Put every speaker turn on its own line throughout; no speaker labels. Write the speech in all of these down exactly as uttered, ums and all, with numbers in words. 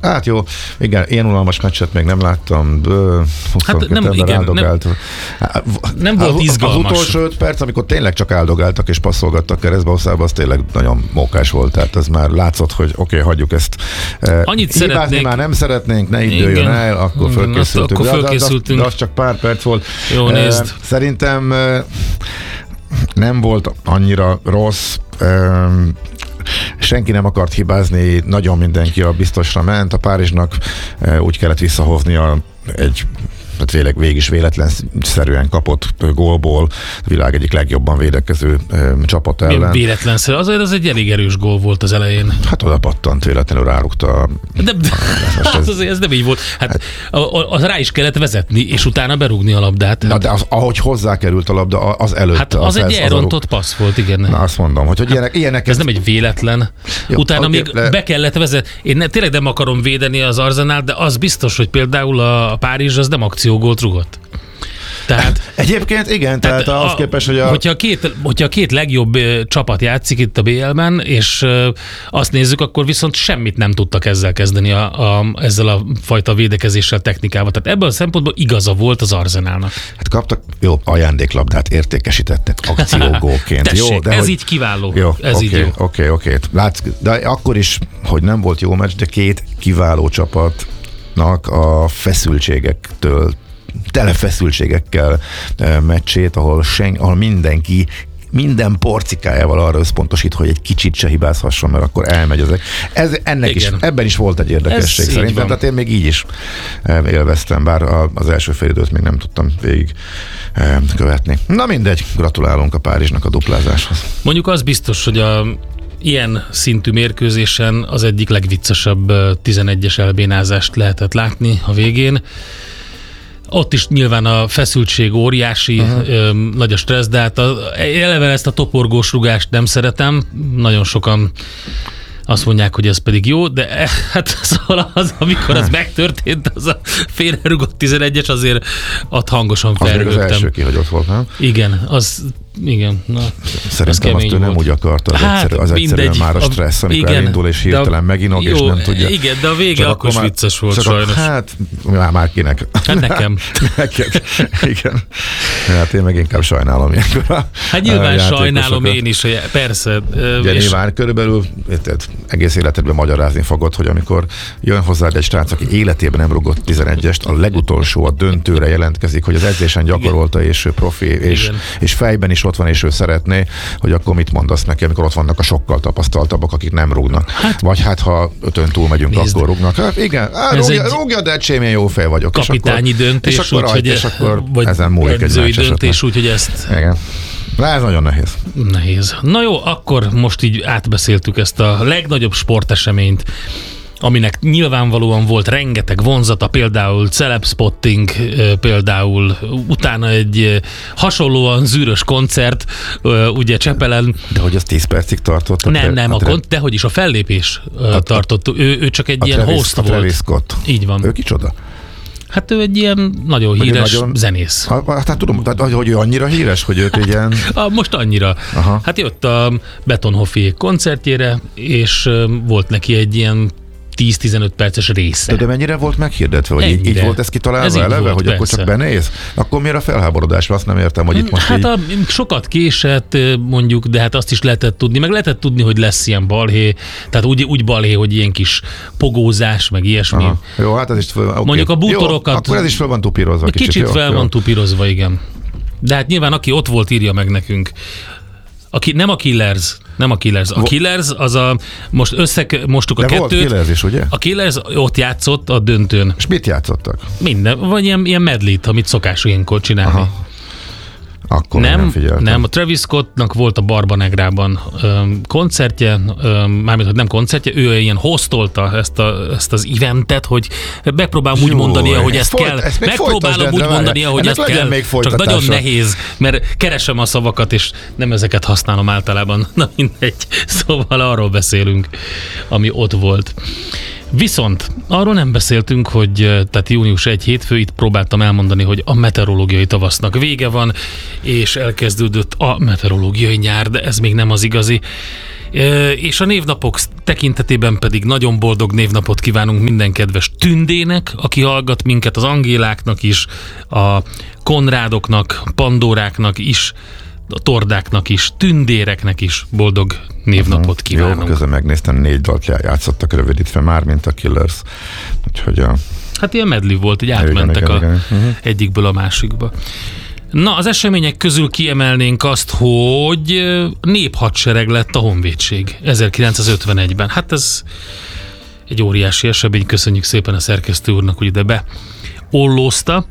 Hát jó, igen, ilyen unalmas meccset még nem láttam.
Hát nem, igen, nem, nem volt
az,
izgalmas.
Az utolsó öt perc, amikor tényleg csak áldogáltak és passzolgattak keresztbe oszába, az tényleg nagyon mókás volt. Tehát ez már látszott, hogy oké, okay, hagyjuk ezt.
Annyit
hibázni
szeretnék.
már nem szeretnénk, ne időjön el, akkor fölkészültünk.
Akkor fölkészültünk.
De, de, de az csak pár perc volt.
Jó, nézd.
Szerintem nem volt annyira rossz. Senki nem akart hibázni, nagyon mindenki a biztosra ment, a Párizsnak úgy kellett visszahoznia egy tényleg végig is véletlenszerűen kapott gólból a világ egyik legjobban védekező ö, csapat ellen.
Véletlenszerű? Az, az egy elég erős gól volt az elején.
Hát oda pattant, véletlenül rárugta.
De, hát ez, azért ez nem így volt. Hát, hát az rá is kellett vezetni, és utána berúgni a labdát.
Na, de az, ahogy hozzákerült a labda, az előtte.
Hát az, az egy elrontott passz volt, igen.
Na, azt mondom, hogy, hogy hát ilyenek, ilyenek
ez, ez nem egy véletlen. Jó, utána okay, még le... be kellett vezetni. Én ne, tényleg nem akarom védeni az Arsenal, de az biztos, hogy például a Párizs az nem akciógólt rugott. Tehát,
Egyébként igen, tehát, tehát ahhoz képest, hogy a...
Hogyha a, két, hogyha a két legjobb csapat játszik itt a bé el-ben, és azt nézzük, akkor viszont semmit nem tudtak ezzel kezdeni a, a, ezzel a fajta védekezéssel, technikával. Tehát ebből a szempontból igaza volt az Arsenalnak.
Hát kaptak jó ajándéklabdát, értékesítettek akciógóként.
Tessék,
jó, de
ez
hogy...
így kiváló.
Jó,
ez
okay,
így jó.
Oké, oké, oké. De akkor is, hogy nem volt jó meccs, de két kiváló csapatnak a feszültségektől tele feszültségekkel meccsét, ahol, sen, ahol mindenki minden porcikájával arra összpontosít, hogy egy kicsit se hibázhasson, mert akkor elmegy ezek. Ez, ennek is, ebben is volt egy érdekesség ez szerintem, tehát én még így is élveztem, bár az első fél időt még nem tudtam végig követni. Na mindegy, gratulálunk a Párizsnak a duplázáshoz.
Mondjuk az biztos, hogy a ilyen szintű mérkőzésen az egyik legviccesebb tizenegyes elbénázást lehetett látni a végén. Ott is nyilván a feszültség óriási, uh-huh. ö, nagy a stressz, de hát a, eleve ezt a toporgós rugást nem szeretem. Nagyon sokan azt mondják, hogy ez pedig jó, de hát szóval az, amikor az megtörtént, az a félrerugott tizenegyes, azért ott hangosan felrögtem.
Az az első kihagyott volt, nem?
Igen, az igen. Na,
szerintem azt ő nem úgy akarta, az, hát, egyszerű, az egyszerűen már a stressz, amikor igen, elindul és hirtelen meginog, és nem tudja.
Igen, de a vége akkor is vicces volt
csak
sajnos.
Hát, már, már kinek.
Hát nekem.
Neked, igen. Hát én meg inkább sajnálom ilyenkor.
Hát nyilván sajnálom én is, persze.
Ugye és... nyilván körülbelül érted, egész életedben magyarázni fogod, hogy amikor jön hozzád egy srác, aki életében nem rugott tizenegyest, a legutolsó a döntőre jelentkezik, hogy az edzésen gyakorolta, és ő profi, és, és fejben is ott van, és ő szeretné, hogy akkor mit mondasz neki, amikor ott vannak a sokkal tapasztaltabbak, akik nem rúgnak. Hát, vagy hát, ha ötön túl megyünk, nézd, akkor rúgnak. Hát igen, á, rúgja, rúgja, de egysém, én jó fej vagyok.
Kapitányi
és akkor,
döntés,
és akkor,
úgy,
és akkor
vagy
ezen múlik egy meccs
döntés, úgyhogy ezt...
Igen. De ez nagyon nehéz.
Nehéz. Na jó, akkor most így átbeszéltük ezt a legnagyobb sporteseményt, aminek nyilvánvalóan volt rengeteg vonzata, például celeb spotting, például utána egy hasonlóan zűrös koncert, ugye Csepelen.
De hogy az tíz percig tartott?
Nem,
tre-
nem, a,
tre-
kont- de hogy is a fellépés
a,
tartott. Ő, ő csak egy ilyen
Travis,
host
a
volt.
Travis Scott.
Így van.
Ő kicsoda?
Hát ő egy ilyen nagyon híres nagyon, zenész.
Hát, hát tudom, hogy, hogy ő annyira híres, hogy őt ilyen...
Most annyira. Aha. Hát jött a Betonhoffiék koncertjére, és volt neki egy ilyen tíz-tizenöt perces része.
De, de mennyire volt meghirdetve? Vagy így, így volt ez kitalálva ez eleve, volt, hogy persze. Akkor csak benéz? Akkor miért a felháborodás? Azt nem értem, hogy itt most
hát
így...
a, sokat késett mondjuk, de hát azt is lehetett tudni, meg lehetett tudni, hogy lesz ilyen balhé, tehát úgy, úgy balhé, hogy ilyen kis pogózás, meg ilyesmi. Aha.
Jó, hát ez is föl, okay.
Mondjuk a bútorokat...
Jó, akkor ez is fel van tupírozva.
Kicsit,
kicsit
fel
jó,
van
jó.
tupírozva, igen. De hát nyilván aki ott volt, írja meg nekünk. Aki, nem a Killers, nem a Killers. A Killers az a, most összemostuk a
de
kettőt.
De volt Killers is, ugye?
A Killers ott játszott a döntőn.
És mit játszottak?
Minden, vagy ilyen, ilyen medlit, amit szokás ilyenkor csinálni. Aha.
Akkor nem, nem figyeltem.
Nem, a Travis Scottnak volt a Barba Negrában öm, koncertje, öm, mármint, hogy nem koncertje, ő ilyen hostolta ezt, a, ezt az eventet, hogy megpróbálom úgy mondani, hogy ezt
folyt,
kell.
Ezt
megpróbálom úgy mondani, hogy ezt kell. Csak nagyon nehéz, mert keresem a szavakat, és nem ezeket használom általában. Na mindegy. Szóval arról beszélünk, ami ott volt. Viszont arról nem beszéltünk, hogy tehát június elseje hétfő, itt próbáltam elmondani, hogy a meteorológiai tavasznak vége van, és elkezdődött a meteorológiai nyár, de ez még nem az igazi. És a névnapok tekintetében pedig nagyon boldog névnapot kívánunk minden kedves Tündének, aki hallgat minket, az Angéláknak is, a Konrádoknak, Pandóráknak is, a Tordáknak is, Tündéreknek is boldog névnapot kívánunk.
Jó, közben megnéztem, négy dalt játszottak rövidítve már, mint a Killers. Úgyhogy a...
Hát ilyen medley volt, hogy átmentek igen, igen, a igen. Uh-huh. egyikből a másikba. Na, az események közül kiemelnénk azt, hogy néphadsereg lett a honvédség ezerkilencszázötvenegyben. Hát ez egy óriási esemény, köszönjük szépen a szerkesztő úrnak, hogy ide beollózta.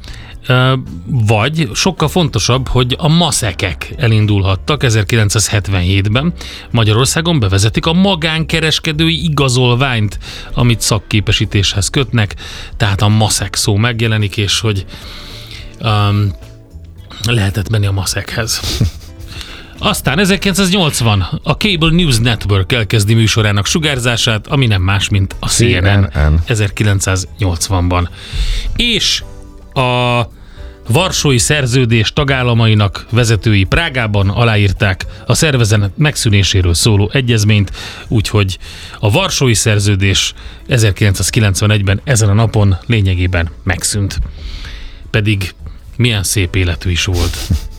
Vagy sokkal fontosabb, hogy a maszekek elindulhattak ezerkilencszázhetvenhétben. Magyarországon bevezetik a magánkereskedői igazolványt, amit szakképesítéshez kötnek, tehát a maszek szó megjelenik, és hogy um, lehetett menni a maszekhez. Aztán ezerkilencszáznyolcvan a Cable News Network elkezdi műsorának sugárzását, ami nem más, mint a C N N ezerkilencszáznyolcvanban. És a Varsói Szerződés tagállamainak vezetői Prágában aláírták a szervezet megszűnéséről szóló egyezményt, úgyhogy a Varsói Szerződés ezerkilencszázkilencvenegyben ezen a napon lényegében megszűnt. Pedig milyen szép életű is volt.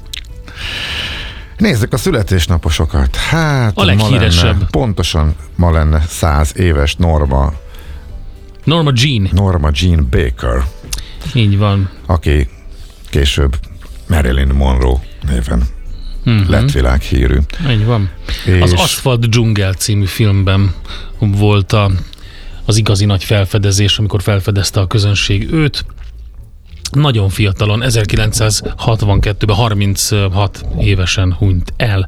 Nézzük a születésnaposokat. Hát
a leghíresebb.
Ma lenne, pontosan ma lenne száz éves Norma
Norma Jean.
Norma Jean Baker.
Így van.
Aki később Marilyn Monroe néven uh-huh. lett világhírű.
Így van. És az Aszfalt dzsungel című filmben volt a, az igazi nagy felfedezés, amikor felfedezte a közönség őt. Nagyon fiatalon, ezerkilencszázhatvankettőben harminchat évesen hunyt el.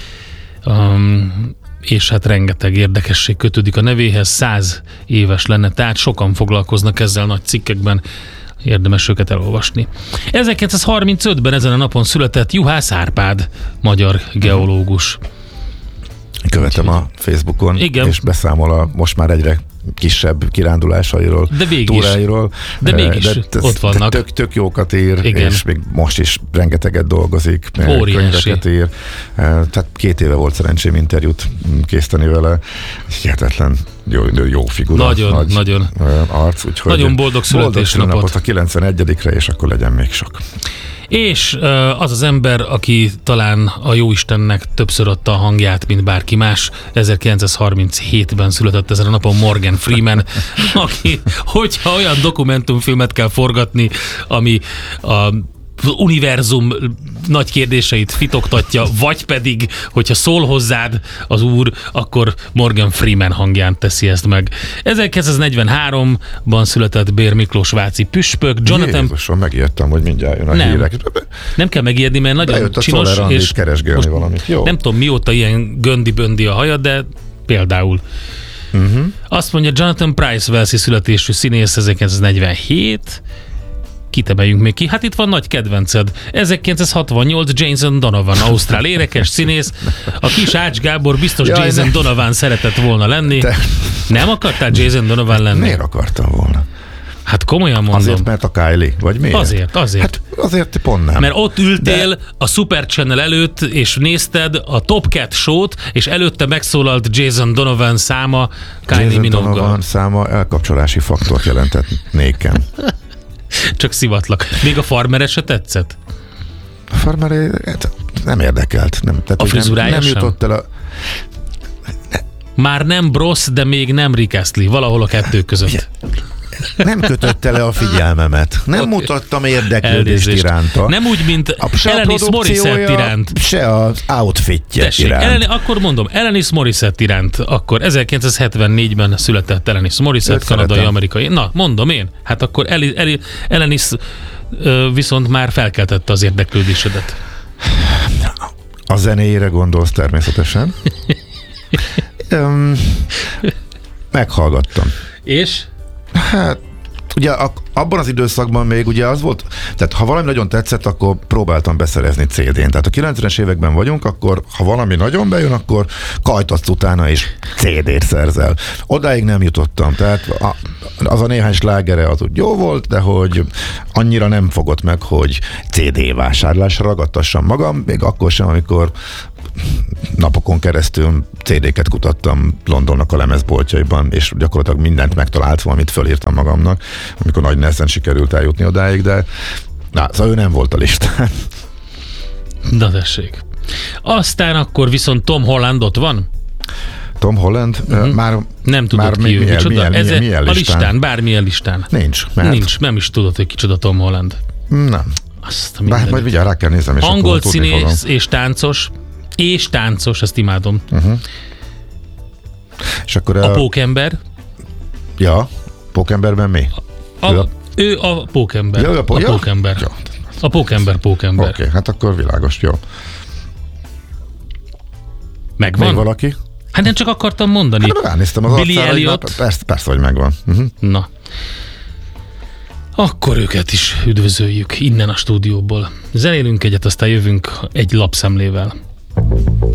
Um, és hát rengeteg érdekesség kötődik a nevéhez, száz éves lenne, tehát sokan foglalkoznak ezzel nagy cikkekben, érdemes őket elolvasni. ezerkilencszázharmincötben ezen a napon született Juhász Árpád, magyar geológus.
Követem a Facebookon, igen. És beszámol a most már egyre kisebb kirándulásairól,
de
túráiról.
De mégis de
ott
vannak.
Tök, tök jókat ír, igen. És még most is rengeteget dolgozik,
óriási.
Könyveket ír. Tehát két éve volt szerencsém interjút készíteni vele. Hihetetlen jó, jó figura.
Nagyon, nagy nagyon.
Arc, úgyhogy
nagyon boldog születésnapot.
Boldog a kilencvenegyedikre, és akkor legyen még sok.
És az az ember, aki talán a Jóistennek többször adta a hangját, mint bárki más, ezerkilencszázharminchétben született ezen a napon Morgan Freeman, aki, hogyha olyan dokumentumfilmet kell forgatni, ami a az univerzum nagy kérdéseit fitoktatja, vagy pedig, hogyha szól hozzád az úr, akkor Morgan Freeman hangján teszi ezt meg. ezerkilencszáznegyvenháromban született Bér Miklós váci püspök. Jonathan...
Jézusom, megijedtem, hogy mindjárt jön a
nem.
hírek.
Nem kell megijedni, mert nagyon
Bejött
csinos, és
keresgélni valamit. Jó.
Nem tudom mióta ilyen göndi-böndi a haja, de például. Uh-huh. Azt mondja, Jonathan Pryce Walesi születésű színész, ezerkilencszáznegyvenhét. Kitemeljünk még ki. Hát itt van nagy kedvenced. ezerkilencszázhatvannyolc Jason Donovan, ausztrál énekes, színész. A kis Ács Gábor biztos Jaj, Jason ne. Donovan szeretett volna lenni. Te... Nem akartál Jason Donovan lenni?
Miért akartam volna?
Hát komolyan mondom.
Azért, mert a Kylie, vagy miért?
Azért, azért.
Hát azért pont nem.
Mert ott ültél
De...
a Super Channel előtt, és nézted a Top Cat show-t, és előtte megszólalt Jason Donovan száma Kylie Minogue-gal.
Jason Donovan száma elkapcsolási faktort jelentett nékem.
Csak szivatlak. Még a Farmer se tetszett?
A Farmer nem érdekelt. Nem, tehát
a frizurája
nem, nem
sem?
jutott el a...
Már nem Brosz, de még nem Rick Astley. Valahol a kettő között.
Nem kötötte le a figyelmemet. Nem okay. mutattam érdeklődést iránta.
Nem úgy, mint Alanis Morissette iránt.
Se az outfitje
Tessék,
iránt.
Ellen, akkor mondom, Alanis Morissette iránt. Akkor ezerkilencszázhetvennégyben született Alanis Morissette, kanadai-amerikai. Na, mondom én. Hát akkor Eli, Eli, Alanis viszont már felkeltette az érdeklődésedet.
A zenéjére gondolsz természetesen. um, meghallgattam.
És?
Hát, ugye abban az időszakban még ugye az volt, tehát ha valami nagyon tetszett, akkor próbáltam beszerezni cé dén. Tehát a kilencvenes években vagyunk, akkor ha valami nagyon bejön, akkor kajtatsz utána és cé dét szerzel. Odáig nem jutottam, tehát a, az a néhány slágere az úgy jó volt, de hogy annyira nem fogott meg, hogy cé dé vásárlásra ragadtassam magam, még akkor sem, amikor napokon keresztül cé dé-ket kutattam Londonnak a lemezboltjaiban, és gyakorlatilag mindent megtaláltam, amit fölírtam magamnak, amikor nagy nehezen sikerült eljutni odáig, de na, szóval ő nem volt a listán.
Na tessék. Aztán akkor viszont Tom Holland ott van?
Tom Holland? Uh-huh. Már
nem tudod
már
ki
mi,
ő,
milyen,
micsoda?
milyen,
Ez
milyen, milyen
a
listán?
listán, bármilyen listán.
Nincs. Mert...
Nincs, nem is tudod, hogy kicsoda Tom Holland.
Nem.
Azt a
Bár majd vigyár rá kell nézem, és
angol
akkor tudni fogom.
színész és táncos, és táncos, ezt imádom.
Uh-huh. És akkor
A
a...
pókember.
Ja, pókemberben mi?
A,
ő a,
ő a pókember.
Ja, ő a, pó...
a
ja?
pókember.
Ja.
A pókember, pókember.
Oké, okay, hát akkor világos, jó.
Megvan?
Még valaki?
Hát nem csak akartam mondani.
Hát ránéztem az
Billy
arcára,
Elliot.
hogy persze, persze, hogy megvan. Uh-huh.
Na. Akkor őket is üdvözöljük innen a stúdióból. Zenélünk egyet, aztán jövünk egy lapszemlével.